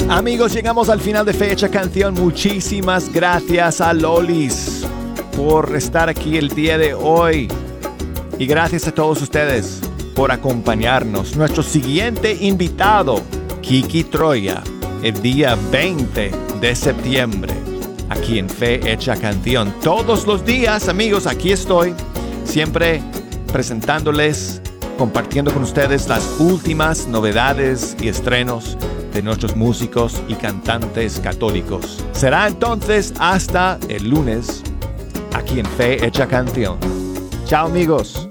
Amigos, llegamos al final de Fe Hecha Canción. Muchísimas gracias a Lolis por estar aquí el día de hoy. Y gracias a todos ustedes por acompañarnos. Nuestro siguiente invitado, Kiki Troya, el día 20 de septiembre, aquí en Fe Hecha Canción. Todos los días, amigos, aquí estoy, siempre presentándoles, compartiendo con ustedes las últimas novedades y estrenos de nuestros músicos y cantantes católicos. Será entonces hasta el lunes, aquí en Fe Hecha Canción. Chao, amigos.